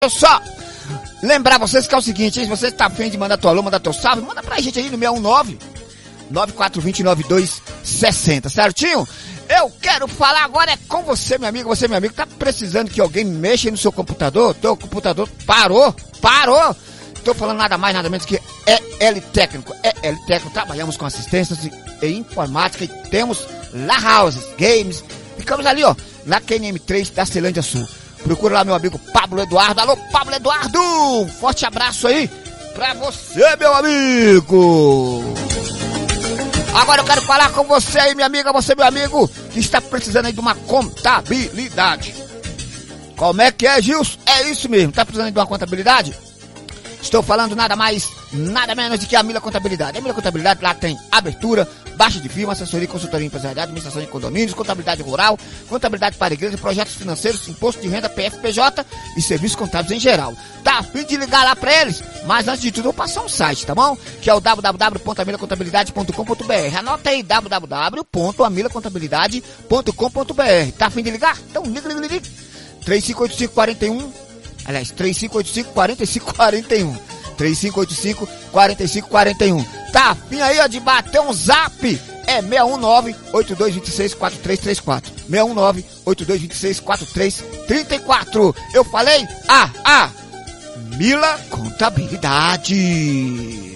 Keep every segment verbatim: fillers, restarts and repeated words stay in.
Eu só lembrar vocês que é o seguinte, hein? Se você tá afim de mandar tua alô, mandar teu salve, manda pra gente aí no seis um nove, nove quatro dois zero, nove dois seis zero, certinho? Eu quero falar agora é com você, meu amigo, você, meu amigo, tá precisando que alguém mexa no seu computador? Teu computador parou, parou! Tô falando nada mais, nada menos que E L Técnico. E L Técnico, trabalhamos com assistências e informática e temos La Houses, games. Ficamos ali, ó, na Q N M três da Ceilândia Sul. Procura lá meu amigo Pablo Eduardo. Alô, Pablo Eduardo! Um forte abraço aí pra você, meu amigo! Agora eu quero falar com você aí, minha amiga, você, meu amigo, que está precisando aí de uma contabilidade. Como é que é, Gilson? É isso mesmo, tá precisando aí de uma contabilidade? Estou falando nada mais, nada menos do que a Mila Contabilidade. A Mila Contabilidade lá tem abertura, baixa de firma, assessoria e consultoria empresarial, administração de condomínios, contabilidade rural, contabilidade para igreja, projetos financeiros, imposto de renda, P F P J e serviços contábeis em geral. Tá a fim de ligar lá para eles? Mas antes de tudo eu vou passar um site, tá bom? Que é o w w w ponto a mila contabilidade ponto com ponto b r. Anota aí, w w w ponto a mila contabilidade ponto com ponto b r. Tá a fim de ligar? Então liga, liga, liga. três cinco oito cinco, quatro um. Aliás, três cinco oito cinco, quatro cinco quatro um. três cinco oito cinco, quatro cinco quatro um. Tá afim aí, ó, de bater um zap? É seis um nove, oito dois dois seis, quatro três três quatro. seis um nove, oito dois dois seis, quatro três três quatro. Eu falei? Ah, ah! Mila Contabilidade.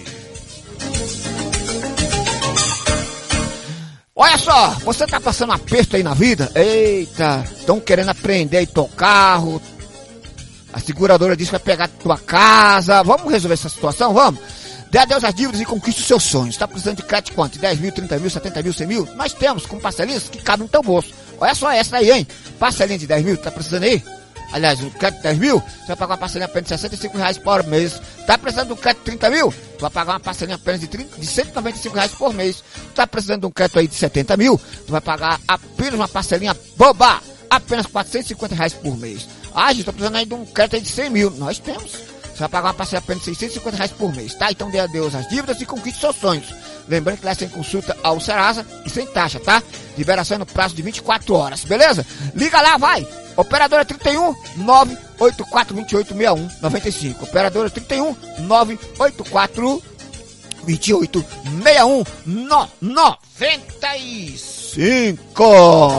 Olha só, você tá passando aperto aí na vida? Eita, estão querendo aprender aí teu carro. A seguradora diz que vai pegar tua casa. Vamos resolver essa situação? Vamos? Dê adeus às dívidas e conquiste os seus sonhos. Está precisando de crédito quanto? dez mil, trinta mil, setenta mil, cem mil? Nós temos com parcelinhas que cabem no teu bolso. Olha só essa aí, hein? Parcelinha de dez mil, tá precisando aí? Aliás, um crédito de dez mil, você vai pagar uma parcelinha apenas de sessenta e cinco reais por mês. Tá precisando de um crédito de trinta mil? Tu vai pagar uma parcelinha apenas de, trinta, de cento e noventa e cinco reais por mês. Tá precisando de um crédito aí de setenta mil? Tu vai pagar apenas uma parcelinha boba. Apenas quatrocentos e cinquenta reais por mês. Ah, gente, tô precisando aí de um crédito aí de cem mil. Nós temos. Você vai pagar uma parcela apenas de seiscentos e cinquenta reais por mês, tá? Então dê adeus às dívidas e conquiste seus sonhos. Lembrando que lá é sem consulta ao Serasa e sem taxa, tá? Liberação no prazo de vinte e quatro horas, beleza? Liga lá, vai! Operadora trinta e um, nove oito quatro dois oito, seis um nove cinco. Operadora trinta e um, nove oito quatro dois oito, seis um nove cinco.